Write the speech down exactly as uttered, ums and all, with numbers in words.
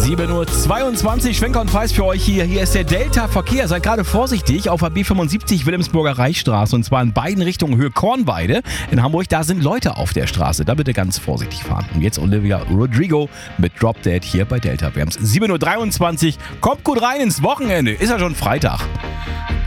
sieben Uhr zweiundzwanzig, Schwenker und Weiß für euch hier. Hier ist der Delta-Verkehr. Seid gerade vorsichtig auf der B fünfundsiebzig Wilhelmsburger Reichsstraße und zwar in beiden Richtungen Höhe Kornweide. In Hamburg, da sind Leute auf der Straße. Da bitte ganz vorsichtig fahren. Und jetzt Olivia Rodrigo mit Drop Dead hier bei Delta. Wir haben es sieben Uhr dreiundzwanzig. Kommt gut rein ins Wochenende. Ist ja schon Freitag.